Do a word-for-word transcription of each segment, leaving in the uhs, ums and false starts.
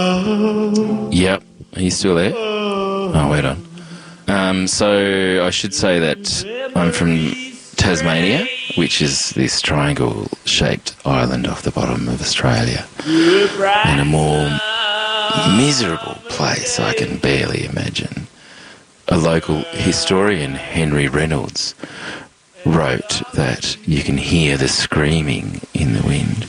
Yep. Are you still there? Oh, wait on. Um, so I should say that I'm from Tasmania, which is this triangle-shaped island off the bottom of Australia, in a more miserable place I can barely imagine. A local historian, Henry Reynolds, wrote that you can hear the screaming in the wind.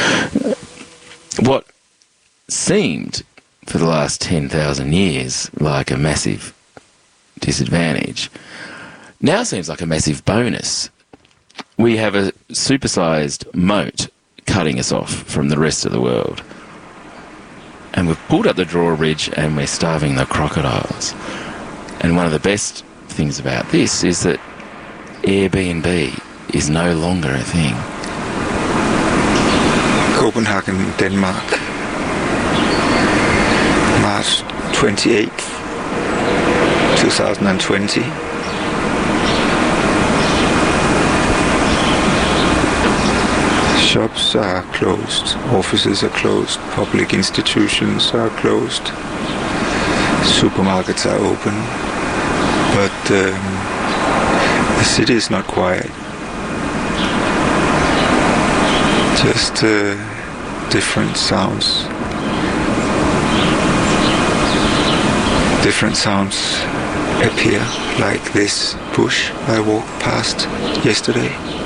What seemed for the last ten thousand years like a massive disadvantage now seems like a massive bonus. We have a supersized moat cutting us off from the rest of the world. And we've pulled up the drawbridge and we're starving the crocodiles. And one of the best things about this is that Airbnb is no longer a thing. Copenhagen, Denmark, March twenty-eighth, twenty twenty. Shops are closed, offices are closed, public institutions are closed, supermarkets are open, but um, the city is not quiet. Just uh, different sounds. Different sounds appear, like this bush I walked past yesterday.